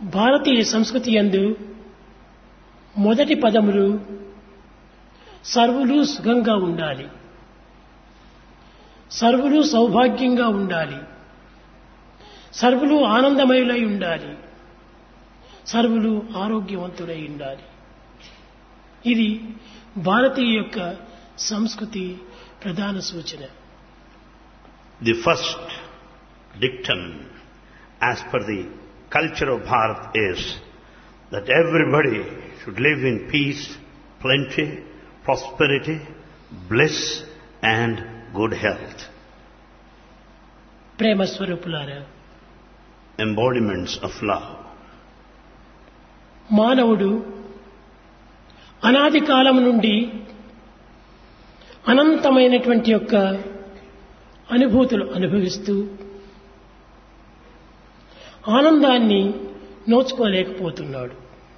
భారతీయ సంస్కృతి యందు మొదటి పదములు సర్వులు సుఖంగా ఉండాలి, సర్వులు సౌభాగ్యంగా ఉండాలి, సర్వులు ఆనందమయులై ఉండాలి, సర్వులు ఆరోగ్యవంతులై ఉండాలి. ఇది భారతీయ యొక్క సంస్కృతి ప్రధాన సూచన. The first dictum as per the culture of Bharat is that everybody should live in peace, plenty, prosperity, bliss and good health. ప్రేమ స్వరూపులారా, Embodiments of love. మానవుడు అనాది కాలం నుండి అనంతమైనటువంటి యొక్క అనుభూతులు అనుభవిస్తూ ఆనందాన్ని నోచుకోలేకపోతున్నాడు.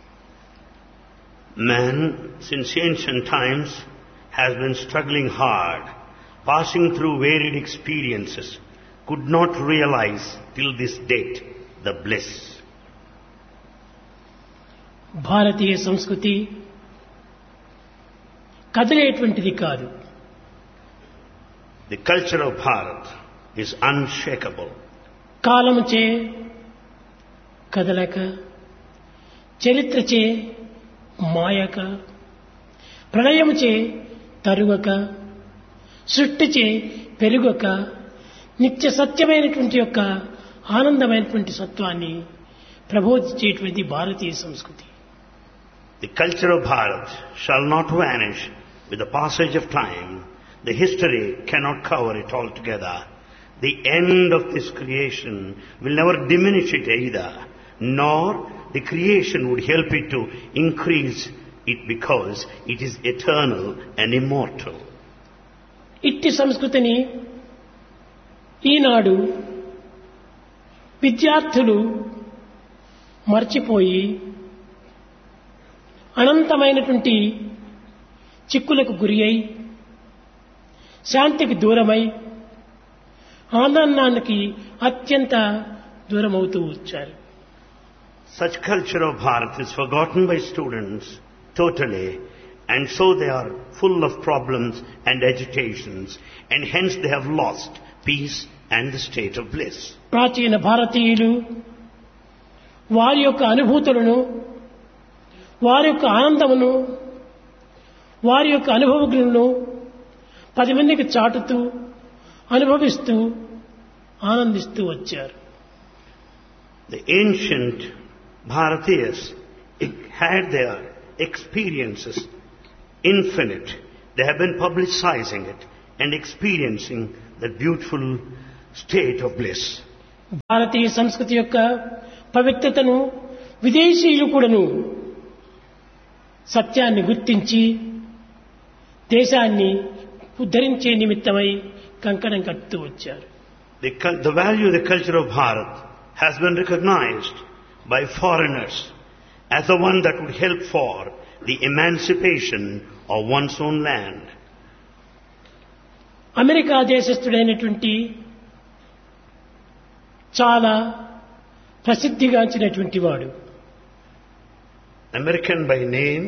Man, since ancient times, has been struggling hard, passing through varied experiences, could not realize till this date the bliss. భారతీయ సంస్కృతి కదిలేటువంటిది కాదు. The culture of Bharat is unshakable. కాలముచే కదలక, చరిత్రచే మాయక, ప్రళయముచే తరువక, సృష్టిచే పెరుగక, నిత్య సత్యమైనటువంటి యొక్క ఆనందమైనటువంటి సత్వాన్ని ప్రబోధించేటువంటి భారతీయ సంస్కృతి. The culture of Bharat shall not vanish with the passage of time. The history cannot cover it altogether. The end of this creation will never diminish it either, nor the creation would help it to increase it because it is eternal and immortal. ఇట్టి సంస్కృతిని ఈనాడు విద్యార్థులు మర్చిపోయి అనంతమైనటువంటి చిక్కులకు గురి అయి, శాంతికి దూరమై, ఆనందానికి అత్యంత దూరమవుతూ వచ్చారు. Such culture of Bharat is forgotten by students totally, and so they are full of problems and agitations, and hence they have lost peace and the state of bliss. ప్రాచీన భారతీయులు వారి యొక్క అనుభూతులను, వారి యొక్క ఆనందమును, వారి యొక్క అనుభవములను 10 మందికి చాటుతూ, అనుభవిస్తూ, ఆనందిస్తూ వచ్చారు. The ancient Bharatiyas had their experiences infinite. They have been publicizing it and experiencing that beautiful state of bliss. భారతీయ సంస్కృతి యొక్క పవిత్రతను విదేశీయులు కూడాను సత్యాన్ని గుర్తించి దేశాన్ని ఉద్ధరించే నిమిత్తమై కంకణం కట్టుతూ వచ్చారు. The value of the culture of Bharat has been recognized by foreigners as the one that would help for the emancipation of one's own land. America దేశస్థుడైనటువంటి చాలా ప్రసిద్ధిగాంచినటువంటి వాడు, American by name,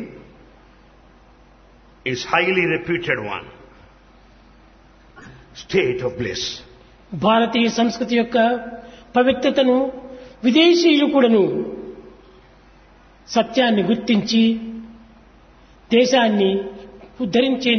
is highly reputed one. State of bliss. భారతీయ సంస్కృతి యొక్క పవిత్రతను విదేశీయులు కూడాను సత్యాన్ని గుర్తించి దేశాన్ని ఉద్ధరించే